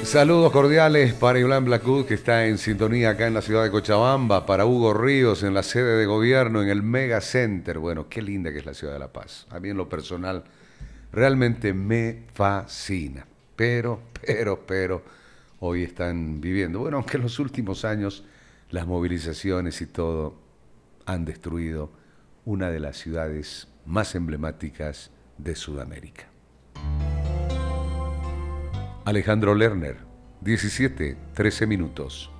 Saludos cordiales para Iván Blacud, que está en sintonía acá en la ciudad de Cochabamba, para Hugo Ríos en la sede de gobierno, en el Mega Center. Bueno, qué linda que es la ciudad de La Paz. A mí en lo personal realmente me fascina. Pero, hoy están viviendo. Bueno, aunque en los últimos años las movilizaciones y todo han destruido una de las ciudades más emblemáticas de Sudamérica. Alejandro Lerner, 17:13.